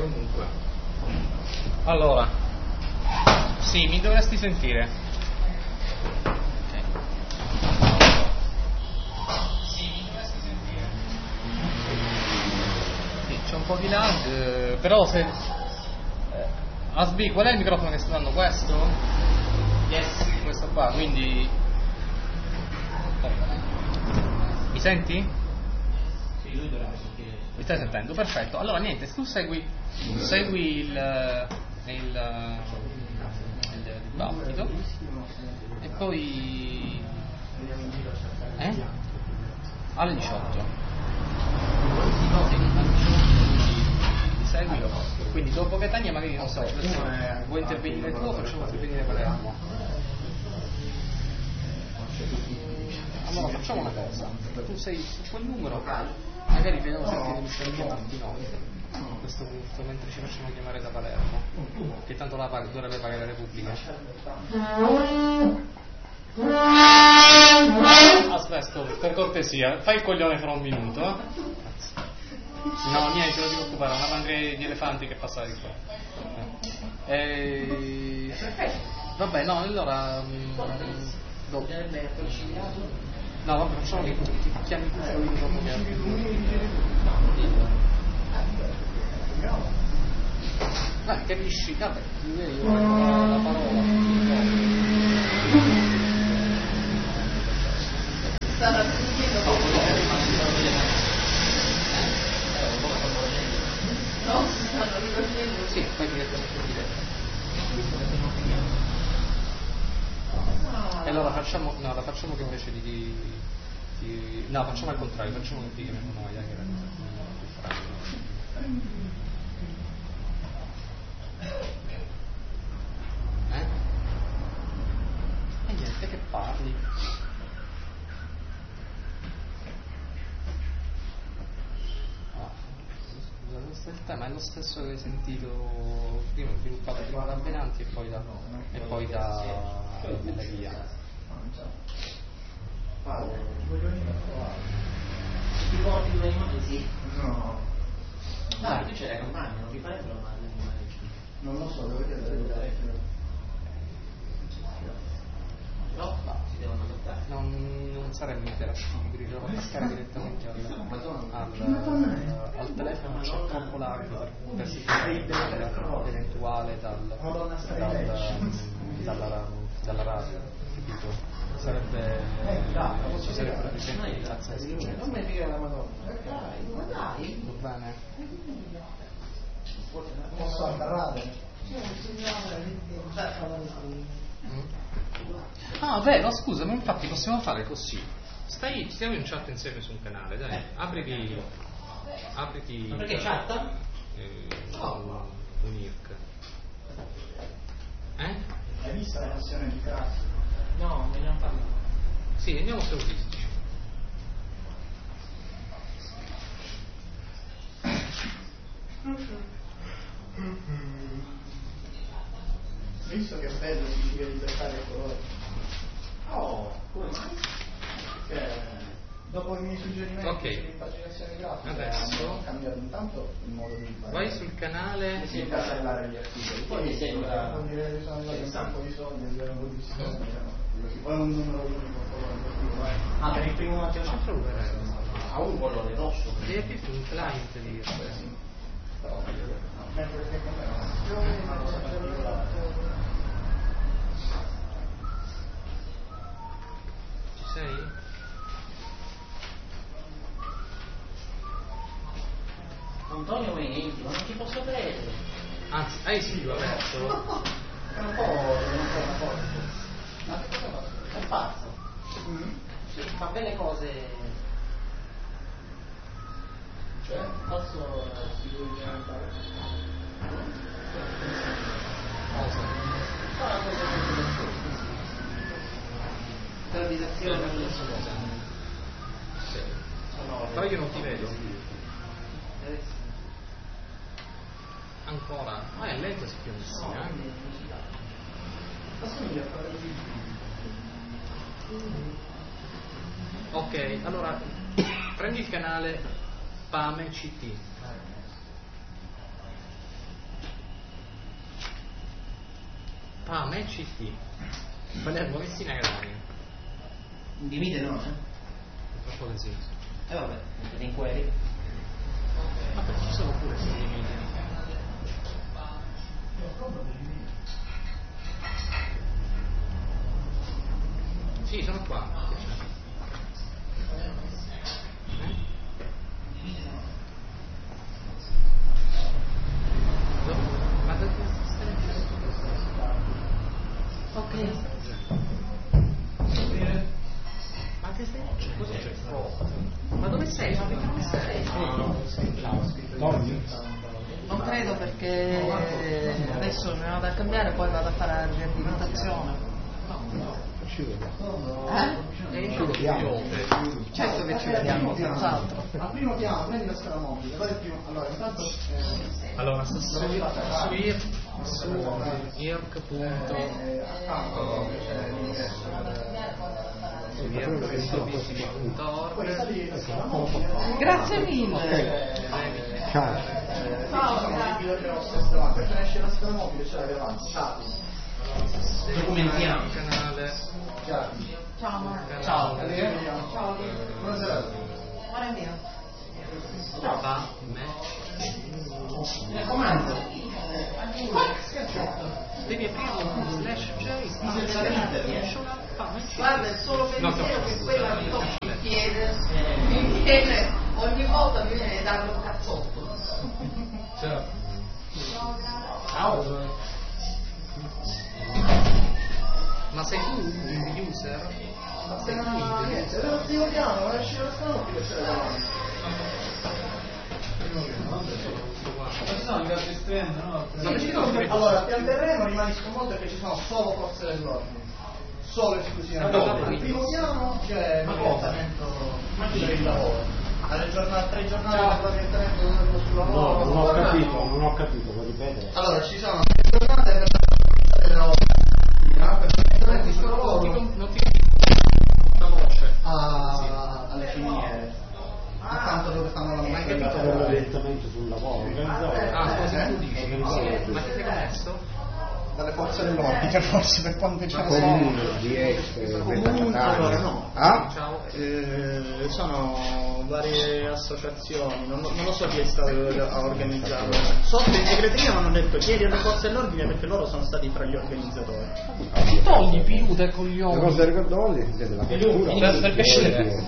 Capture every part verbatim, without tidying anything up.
comunque. Allora, sì, mi dovresti sentire. Okay. Sì, mi dovresti sentire. Sì, c'è un po' di lag, eh, però se... Eh, Asbi, qual è il microfono che sta dando? Questo? Yes. Questo qua, quindi... Oh. Mi senti? Sì, lui dovrebbe sentire. Mi stai sentendo? Perfetto. Allora niente, tu segui, segui il, il, il dibattito e poi eh? alle diciotto seguilo. Quindi dopo Catania magari non so, vuoi intervenire tu o facciamo intervenire Palermo? Allora facciamo una cosa, tu sei su quel numero, magari vediamo se ti riusciamo a chiamarti noi a questo punto mentre ci facciamo chiamare da Palermo, che tanto la pag- dovrebbe pagare la Repubblica. Aspetta, stop, per cortesia, fai il coglione fra un minuto. Eh? No, niente, non ti preoccupare, una manche di elefanti che passa di qua. Eh, vabbè, no, allora... Dopo. No, vabbè, facciamo che ti chiami tu lui dopo che... Ah, capisci? Vabbè, io ho la parola. Stanno sentendo no, si stanno riprendendo. Sì, fai direttamente diretto. E allora facciamo, no, la facciamo che invece di, di, di no, facciamo al contrario, facciamo che ti chiamiamo noi, eh, che era più facile. Eh? E niente, che parli? Ah, scusa, il tema è lo stesso che hai sentito prima, sviluppato prima da Benanti e poi da e poi da della via. Ti porti due immagini? No. Ah, tu c'era con Magno, non ti pare però male l'immagine? Non lo so, devo chiedere il telefono. No, no, si devono adottare. Non, non saremmo interattivi, perché devo attaccare direttamente al, al, al telefono, c'è troppo largo per potersi fare eventuale dal, dal, dalla, dalla radio, capito? Sarebbe ci sarebbero dei tempi pazzeschi. Non mi dire la Madonna. Dai, ma dai. Va bene? Posso atterrare? Mm? Ah, vero, scusa, ma infatti possiamo fare così. Stai, stiamo in chat insieme su un canale, dai, apriti. Apriti. Ma perché chat? Eh, un, un I R C. Eh? Hai visto la versione di Crash? No, me ne hanno parlato. Sì, andiamo su autistici. Visto che è bello si deve libertare il colore. Oh, come mai? Che dopo i miei suggerimenti Ok. sull'impaginazione grafica Adesso hanno cambiato intanto il modo di fare. vai sul canale. Sì, casellare gli articoli. Poi mi sembra- vuol dire che sono arrivati un campo di soldi, un po' di soldi, poi un numero unico. Ah, per il primo C'è maggio solo per Ha un colore rosso. devi aprire un client di I R C. Ci sei? Antonio Menenti, ma non ci posso credere. Anzi, hai il sito aperto? È un po' una foto. Ma che cosa fa? È pazzo. Sì, fa belle cose. Cioè, Posso. si può diventare. Cosa? Fa una cosa molto Realizzazione di Sì. sonore. Però io non ti vedo. Ancora? Ma è lento si pianissimo, eh? Assomiglia a fare il Ok, allora prendi il canale Pame C T. Ah, match sì. Palermo Messina Catania. Divide no, eh? Troppo così. E eh vabbè, in quelli. Vabbè, ci sono pure se divide. Sì, sono qua. Eh? Ma dove ok. Ma che stai? Cosa c'è? Ma dove sei? Ma dove sei? Dormi? Non credo perché adesso ne vado a cambiare, poi vado a fare la riabilitazione. Ci vediamo. Eh? Ci vediamo. Certo che ci vediamo, senz'altro. Al primo piano prendi la scala mobile, vai al primo. Allora, intanto eh, Allora, su su ir su irc punto eh, accanto c'è l'ingresso su irc punto poi org. sali la scala mobile. Grazie mille. Ciao. Eh, ci sono dei piloti rossi davanti, appena esce la scala mobile c'è la davanti. Ciao. Documentiamo il canale. Ciao. Ciao Marco. Ciao. Ciao. Buonasera. Guarda mio. Va Mi raccomando. devi aprirlo slash j Guarda, il solo No, pensiero no. che quella mi tocca il piede, mi viene, ogni volta mi viene da darlo un cazzotto. Ciao. Ciao. Ma sei tu il user? Ma sei tu il Niente, era il primo piano, ma esce la scala mobile c'è la davanti. Ci sono i casi estremi, no? Ma perché non fai- Allora, pian terreno rimani sconvolto perché ci sono solo forze dell'ordine. Solo esclusivamente. Ma dove? Al primo piano c'è l'orientamento per il lavoro. Alle giornate, tre giornate per l'orientamento sul lavoro. No, non ho capito, non ho capito, puoi ripetere? Allora, ci sono tre giornate per la del lavoro. Per l'orientamento sul lavoro. Non ti capisco la voce. a- alle finiere. Accanto dove stanno la Hai capito? Per l'orientamento sul lavoro, organizzato. Ah, cosa tu dici? Organizzato. Sì, ma ti sei connesso? dalle forze dell'ordine, forse per quanto ce ne sono. Comune di essere Comune, allora no. Ah? Ciao. Eh, sono varie associazioni, non, non lo so chi è stato a organizzarlo. Sotto in segreteria mi hanno detto chiedi alle forze dell'ordine perché loro sono stati fra gli organizzatori. Ti togli piluta e Le coglioni. cose ricordate si siete la cultura. Per, per piacere.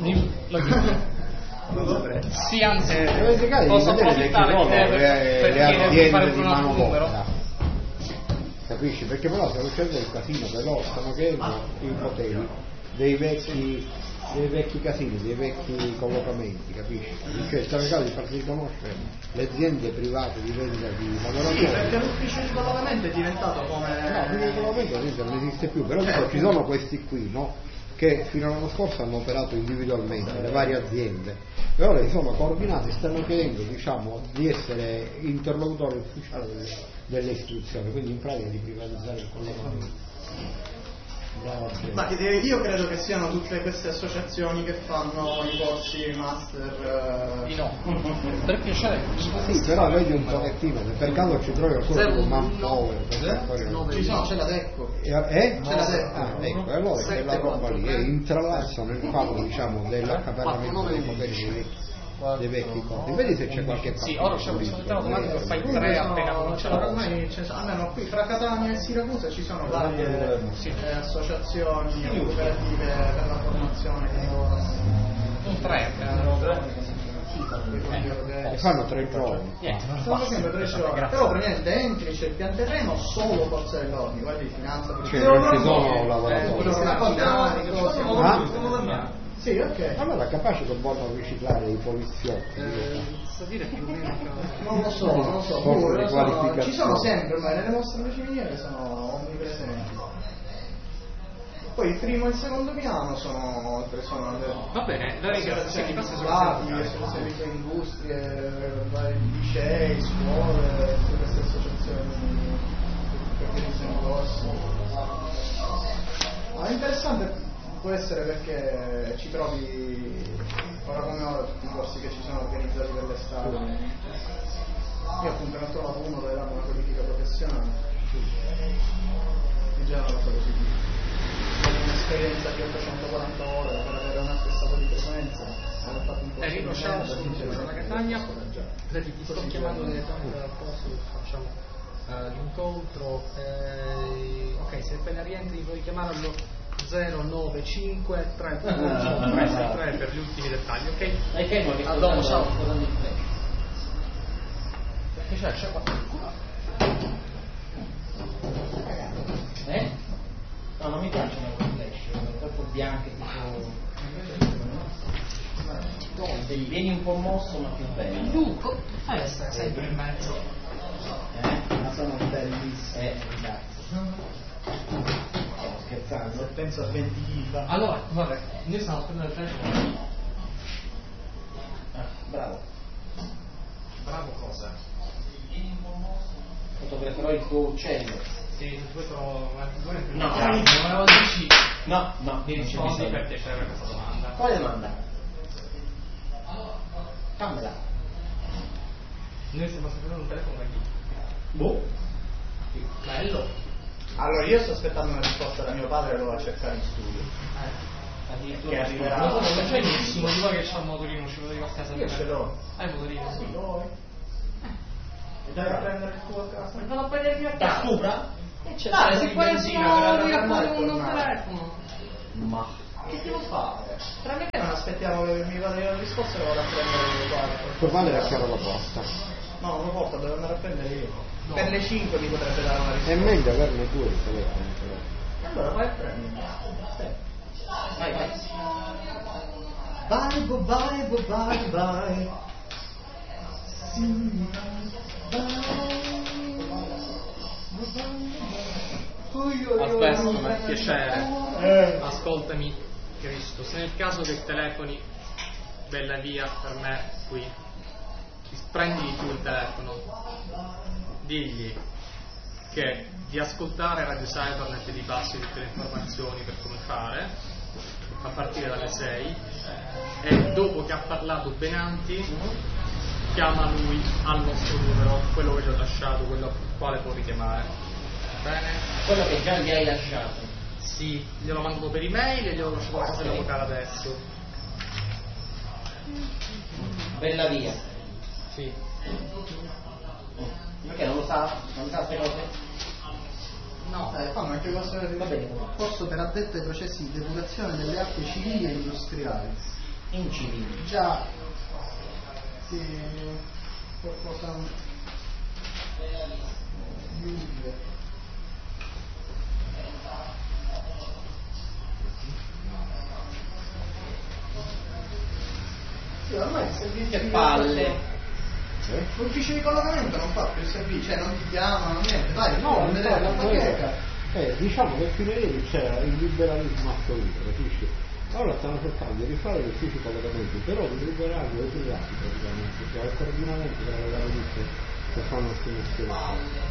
Sì, anzi, Dovete cadere posso di vedere le, approfittare di te per, le, per le chiederti di fare aziende di un altro numero. manodopera. Capisci? Perché però se succede il casino per loro stanno chiedendo i poteri dei vecchi dei vecchi casini, dei vecchi collocamenti, capisci? Cioè sta cercando di farsi riconoscere le aziende private di vendita di lavoratori. Sì, perché l'ufficio di collocamento è diventato come... No, l'ufficio di collocamento ad esempio non esiste più, però dico, ci sono questi qui, no? Che fino all'anno scorso hanno operato individualmente, le varie aziende, e ora si sono coordinati e stanno chiedendo, diciamo, di essere interlocutore ufficiale delle, delle istituzioni, quindi in pratica di privatizzare il collocamento. Ma io credo che siano tutte queste associazioni che fanno i corsi master. Di no. Per piacere. Sì, però vedi un pochettino, se per caso ci trovi qualcuno con manpower, per questa storia. Ci sono, c'è la Decco. Eh? eh? C'è la Decco. Ah, ecco, allora è quella roba lì, è intralazzo nel quadro, diciamo, dell'accaparramento dei poteri dei vecchi, dei vecchi corpi. Vedi se c'è qualche parte. Sì, ora c'è questo automatico, fai tre appena comincia la cosa. Ormai ce ne sono, almeno qui fra Catania e Siracusa ci sono varie eh, associazioni cooperative per la formazione di lavoro. Un tre. E fanno tre giorni. Stanno facendo tre giorni, però praticamente entri, c'è il pian terreno solo forze dell'ordine, guardi finanza, Cioè non ci sono lavoratori. straordinari, cose. Ah? Sì, ok. Allora capace che vogliono riciclare i poliziotti. So dire più o meno che... Non lo so, non lo so, Forse pure, di sono- qualificazione. ci sono sempre ormai, nelle nostre viciniere sono onnipresenti. Poi il primo e il secondo piano sono, sono le Va bene, la ringrazio. Sì, associazioni ti passo di sul stati, cellulare. associazioni di industrie, vari licei, scuole, tutte queste associazioni per organizzano corsi. Ma è interessante può essere perché ci trovi ora come ora tutti i corsi che ci sono organizzati per l'estate. Io appunto ne ho trovato uno dove danno una qualifica professionale. cadenza di ottocentoquaranta ore per avere una stessa po' di frequenza. Eh, riconosciamo subito la Catania. Senti, ti sto chiamando direttamente dal posto dove facciamo uh, l'incontro. Eh, ok, se appena rientri puoi chiamarlo zero nove cinque tre tre tre per gli ultimi dettagli, ok? Dai fermo che A dopo, ciao. Che c'è? C'è qua. Eh? No, non mi piacciono quei flash, sono troppo bianche, tipo... Vieni un po' mosso ma più bello. Tu, fai essere sempre in mezzo. Eh? Ma sono bellissimi. Eh, esatto. Stiamo scherzando. Se penso a venti FIFA. Allora, vabbè, noi stiamo aspettando il telefono. Ah, bravo. Bravo cosa? Fotograferò il tuo uccello. Sì, questo no, No. non avevo dici. No, no, Mi non c'è rispondi bisogno. per piacere a questa domanda. Quale domanda? Fammela. Noi stiamo aspettando un telefono da chi? Boh. Bello. Allora io sto aspettando una risposta da mio padre e lo va a cercare in studio. Eh, addirittura Che arriverà. Lo so, non c'è nessuno di voi che c'ha un motorino, ci vedo a casa. Io ce l'ho. Hai il motorino? Sì, lo vuoi? E dai a prendere il tuo a casa? Vado a prendere il Da Supra? E c'è Dai, se di poi benzina, nessuno per tira andare fuori e un tornare. telefono. Ma Che devo fare? Tra me e non aspettiamo che mi vada la risposta e lo vado a prendere io qua. Tuo padre a chiaro la posta. No, non lo porto, devo andare a prendere io. No. Per le cinque mi potrebbe dare una È risposta. meglio averne due il telefono. però. Allora vai a prendere. vai, vai. Bye, bye, bye, bye, bye. Sì, Aspetta, per piacere. Eh. Ascoltami, Cristo. Se nel caso che telefoni bella via per me qui, prendi tu il telefono, digli che di ascoltare Radio Cybernet e di passi tutte le informazioni per come fare a partire dalle sei e dopo che ha parlato Benanti chiama lui al nostro numero, quello che ci ho lasciato, quello al quale può richiamare. Bene? Quello che già gli hai lasciato. Sì, glielo mando per email e glielo lascio la casa locale adesso. Bella via. Sì. Perché non lo sa? Non sa queste cose? No. Eh, fanno anche questo Va bene. posto per addetto ai processi di depurazione delle acque civili e industriali. Incivili. Già sì, qualcosa di utile. Sì, ormai il servizio Che di palle. Eh? l'ufficio di collocamento non fa più il servizio, cioè non ti chiamano, niente, dai, No, non vedere la infatti, bacheca. eh, diciamo che fino a ieri c'era il liberalismo assoluto, capisci? Ora stanno cercando di rifare gli uffici collegamenti, però di liberare i privati praticamente, cioè il coordinamento tra le varie ditte che fanno assegnazione.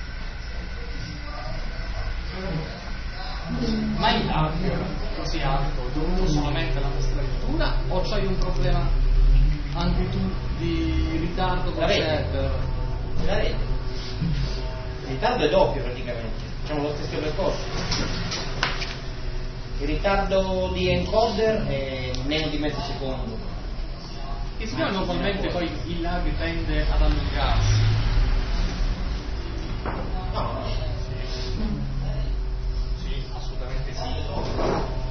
Ma il lag così alto è dovuto solamente alla nostra lettura o c'hai un problema anche tu di ritardo con La il rete. server? La rete. Il ritardo è doppio praticamente, facciamo lo stesso percorso. Il ritardo di encoder è meno di mezzo secondo. E siccome normalmente poi il lag tende ad allungarsi,